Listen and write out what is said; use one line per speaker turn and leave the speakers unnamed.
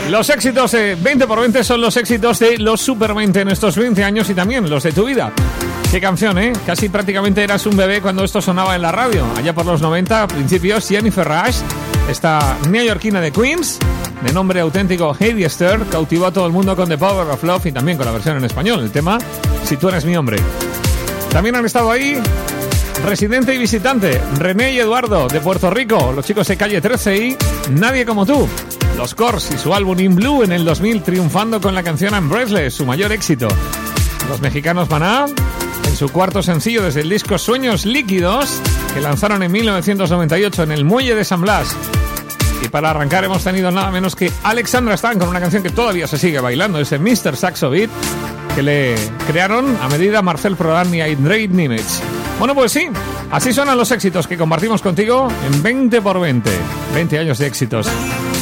Los éxitos de 20x20 son los éxitos de los Super 20 en estos 20 años y también los de tu vida. Qué canción, ¿eh? Casi prácticamente eras un bebé cuando esto sonaba en la radio. Allá por los 90, a principios, Jennifer Rush, esta neoyorquina de Queens, de nombre auténtico Heidi Esther, cautivó a todo el mundo con The Power of Love y también con la versión en español, el tema Si tú eres mi hombre. También han estado ahí Residente y Visitante, René y Eduardo, de Puerto Rico, los chicos de Calle 13 y Nadie como tú. Los Corrs y su álbum In Blue en el 2000, triunfando con la canción I'm Breathless, su mayor éxito. Los mexicanos Maná, en su cuarto sencillo desde el disco Sueños Líquidos, que lanzaron en 1998 en el Muelle de San Blas. Y para arrancar hemos tenido nada menos que Alexandra Stan con una canción que todavía se sigue bailando, ese Mr. Saxo Beat, que le crearon a medida Marcel Prodan y Andrei Nimitz. Bueno, pues sí, así suenan los éxitos que compartimos contigo en 20x20. 20 años de éxitos.